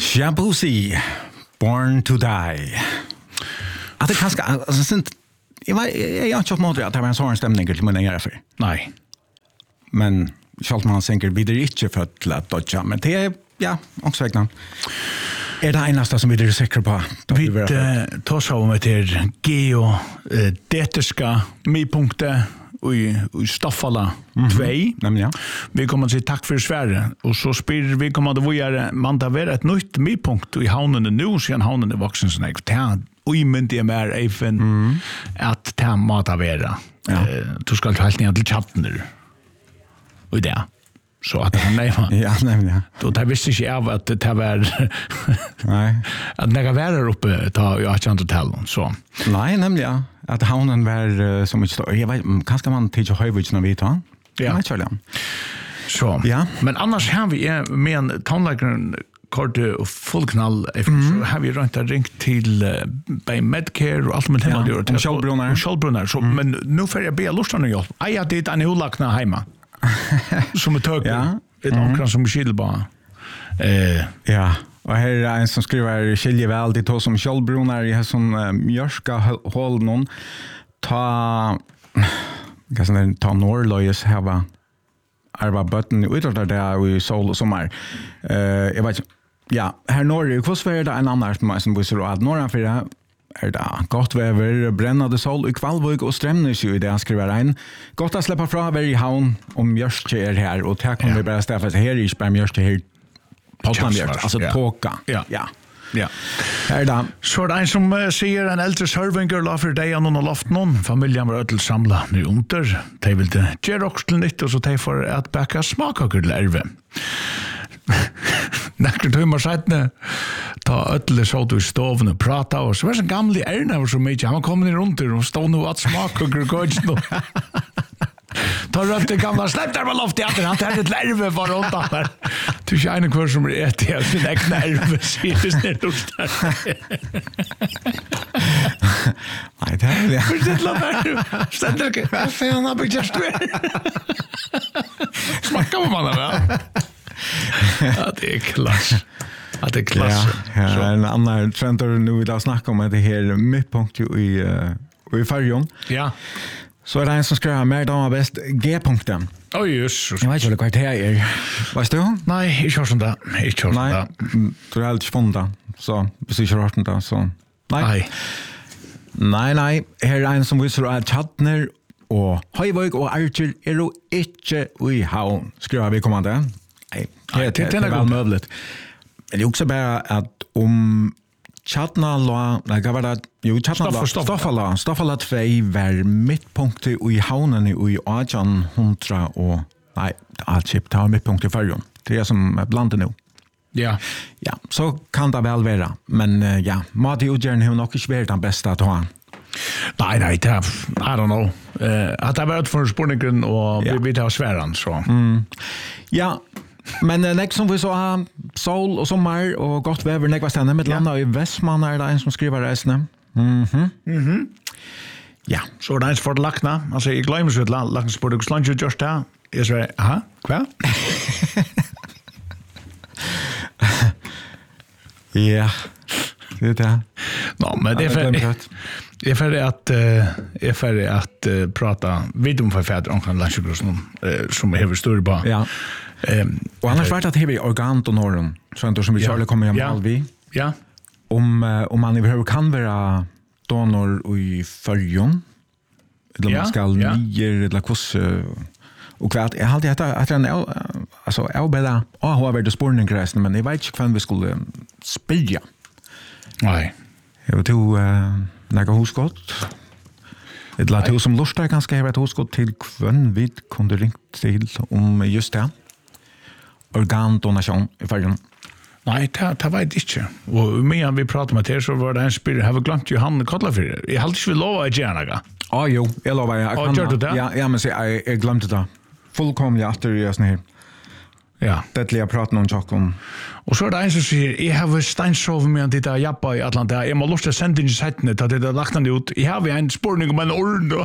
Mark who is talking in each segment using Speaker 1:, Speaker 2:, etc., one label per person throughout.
Speaker 1: Shabuzi, Born to Die. Att det kanske alltså sent jag har inte mot att det var en sån stämning till min egen för. Nej. Men själv man tänker vidare inte för att dodga, men det är ja, också vägnan. Är det enaste som vi är säkra på?
Speaker 2: Vi tar så om det geodeterska midpunktet i Staffala 2.
Speaker 1: Ja.
Speaker 2: Vi kommer att säga tack för Sverige. Och så spyr vi kommer att vara man tar vara ett nytt midpunkt i havnen nu, sen havnen är vuxen sån här. Och i men det mer även att ta mat av era. Du ska helt ner till chatten nu. Och det. Så att han nej.
Speaker 1: Ja, nej.
Speaker 2: Då där visste jag av att det var
Speaker 1: nej.
Speaker 2: Att när var uppe ta jag har inte tala så.
Speaker 1: Nej, nämligen att havnen var som ett jag vet kanske man till höjvich när vi tar. Ja,
Speaker 2: så. Ja. Men annars har vi med en tonläkaren kort och fullknall så har vi ringt till by Medcare och allt med hemma det och Kjellbrunnar så men nu får jag be lustan och jag det är en olakna hemma som ett tag ett omkring som skilba
Speaker 1: ja och här är en som skriver skilje väl det som Kjellbrunnar i som mjörska håll någon ta kanske ta norrlöjes här var arva button utöver där i sol och sommar jag vet ja, här norr, hur är det en annan som visar att norran för det är det gott väder, brännande sol i Kvalvik och Strömnäs i det han skriver in. Gott att släppa från över i havn om mjörske är här och här kommer vi bara stäffa så här är inte bara mjörske här Pottlandmjörk, alltså tåka. Ja. Här är det.
Speaker 2: Så det är en som säger en äldre servinger la för dig någon och loft någon. Familjen var ödel samla nu under. De vill det göra också till nytt och så de får att bäcka smakkaker till ärve. Näkter timmar sedan ta ödle så ut i stoven och prata och så var så gamla ärna var så mycket. Han kom ner runt och stod nu att smakkaker gott nu. Ta rönt det gamla släpp där med loft i anden. Han tar ett lärve var runt där. Du ser en kvar som är ett i sin ägna ärve. Sitter ner runt där.
Speaker 1: Nej, det är det.
Speaker 2: Förstått där. Ständer inte. Vad fan har vi just det? Smakar man det ja, det är klass. Ja, det är klass.
Speaker 1: Ja, en annan trend nu vill jag snacka om att det här mittpunkt i färgen.
Speaker 2: Ja.
Speaker 1: Så är det en som skriver mer damer bäst G-punkten.
Speaker 2: Oj, just.
Speaker 1: Jag vet inte vad det här är. Vad du?
Speaker 2: Nej, jag kör sånt där.
Speaker 1: Nej, du har helt funnit det. Så, precis jag har hört det. Så. Nej. Nej. Här är en som visar att Tjadner och Höjvøk och Archer är då inte i havn. Skriver vi kommande. Nej, det är väl möjligt. Men det är också bara att om Staffala 2 var mittpunktet i havnen i 1800 och nej, alltid tar mittpunkt i färgen. Det är som blandat nu.
Speaker 2: Ja,
Speaker 1: så kan det väl vara. Men ja, mat i utgärningen har nog inte varit den bästa att ha.
Speaker 2: Nej, I don't know. Att det har varit för spårningen och vi tar sväran så.
Speaker 1: Ja, men nästa som vi så sol och sommar och gott väder nästa ställen med landa i Västmanna är det en som skriver resten. Ja,
Speaker 2: så det är för lackna. Alltså jag glömmer så att lacksport och slange just där. Jag säger, kvar?
Speaker 1: Ja. Det är.
Speaker 2: No, men det är för att prata vid om förfäder om landsbygden som är större på.
Speaker 1: Ja. Och annars var det att vi organdonoren så inte som vi skulle komma hem alvi.
Speaker 2: Ja.
Speaker 1: Om man överhuvud kan vara donor i följon eller man ska nier eller kurs och kvart jag hade att den alltså är bättre har varit spårningsgrejen men jag vet inte kvän vi skulle spilla.
Speaker 2: Nej.
Speaker 1: Jag vet några husskott. Ett lat som lustar ganska har ett husskott till kvän vi kunde ringt till om just det. Organdonation i följon.
Speaker 2: Nej, det var det inte. Och medan vi pratade med det så var det en spyr. Har vi glömt Johan Kollafyr? Jag hade inte vi lova att göra något.
Speaker 1: Jo, jag lovar.
Speaker 2: Gör du det?
Speaker 1: Ja, men jag glömde det. Fullkomligt efter det sån här.
Speaker 2: Ja.
Speaker 1: Det jag pratar om chocken.
Speaker 2: Och så är det en som säger, jag har steinsov med att titta jappa i Atlanta. Jag må lusta sända in i sättnet att det lagt han ut. Jag har en spårning om en ord då.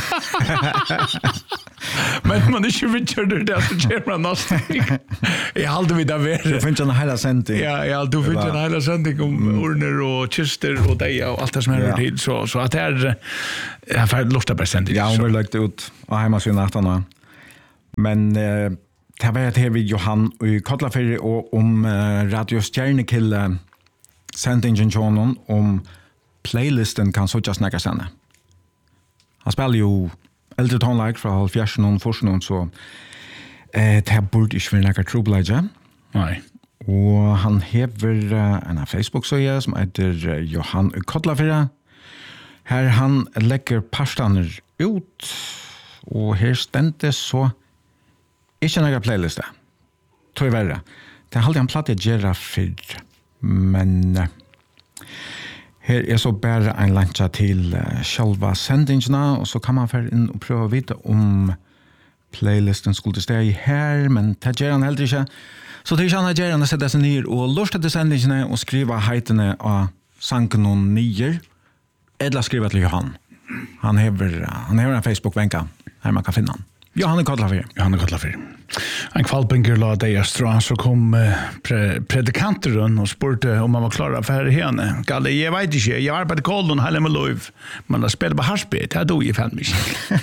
Speaker 2: Men man inte vill det där så kör man nästan. Jag har alltid vid det värre.
Speaker 1: Det finns en hela sändning.
Speaker 2: Ja, jag har alltid finns en hela sändning om ordner och kister och det och allt det som är tid. Så att det är jag får lusta på sändning.
Speaker 1: Ja, hon vill lagt ut och hemma sin natten. Men det var det här vid Johan i Kotlaferi och om Radio Stjärnekille sändningen Johanon om playlisten kan så just snacka sen. Han spelar ju äldre tonlike från 70-talet och 40-talet så det här borde inte vara några trubbelager.
Speaker 2: Nej.
Speaker 1: Och han hever en Facebook-sida som heter Johan i Kotlaferi. Här han lägger parstaner ut och här stände så ikke några playlister. Tror jag värre. Det har han platt att göra för. Men här är så bara en lancha till själva sändningarna och så kan man för in och pröva vita om playlisten skulle stå i här, men det gör han heller inte. Så det är han gör han att sätta sig ner och lusta till sändningarna och skriva hejterna av sanken och nier. Eller skriva till Johan. Han har en Facebook-vänka här man kan finna han. Johan Kotlaferi. En kvalpinger la det extra så kom predikanteren och spurte om man var klar för henne. Galle, jag vet inte, jag arbetade kolon hela med lov. Men det spelade på harspet, det dog i 5 minuter.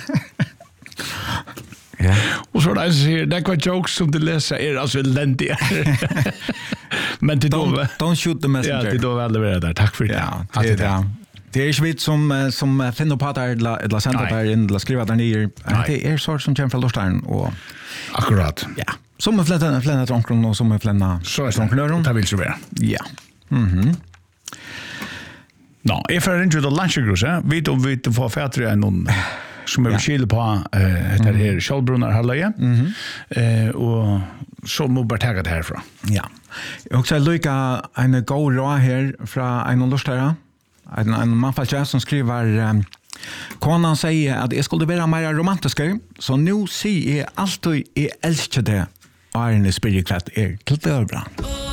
Speaker 1: Ja. Och så där säger det var jokes som du läser är alltså eländiga. Men det då don't shoot the messenger.
Speaker 2: Ja, det då väl det där. Tack för det.
Speaker 1: Ja, det är inte som finner på att eller sända där in eller skriva där nere. Det är sort som kommer från Lorstein och
Speaker 2: akkurat.
Speaker 1: Ja. Som är flänna trånkron och som är flänna trånknöron.
Speaker 2: Det vill så vara.
Speaker 1: Ja.
Speaker 2: Nå, jag får inte ut av lunchgrus, vet om vi får fättre än någon som är skil på det här Kjellbrunnar halvleje. Och så må bara ta det härifrån.
Speaker 1: Ja. Jag också lycka en god råd här från en Lorstein. En manfaltjäs som skriver konan säger att jag skulle vara mer romantisk så nu säger jag alltid jag älskar det och är en spirikvätt till dövra.